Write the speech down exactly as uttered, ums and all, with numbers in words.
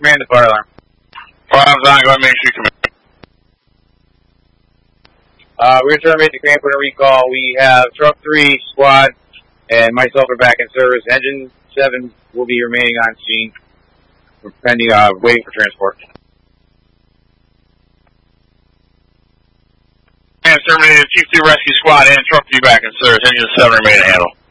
command the fire alarm. Firearms on, go ahead and make sure you command. Uh, we're going to terminate the command for a recall. We have truck three, squad, and myself are back in service. Engine seven will be remaining on scene, pending, uh, waiting for transport. And terminated Chief two Rescue Squad and truck three back in service. Engine seven remain to handle.